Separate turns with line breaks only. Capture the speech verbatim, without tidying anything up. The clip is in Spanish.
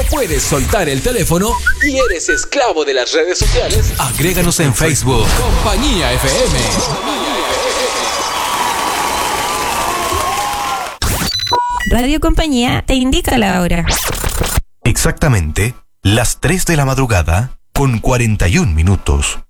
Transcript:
puedes soltar el teléfono y eres esclavo de las redes sociales, agréganos en Facebook. Compañía F M.
Radio Compañía te indica la hora.
Exactamente las tres de la madrugada con cuarenta y un minutos.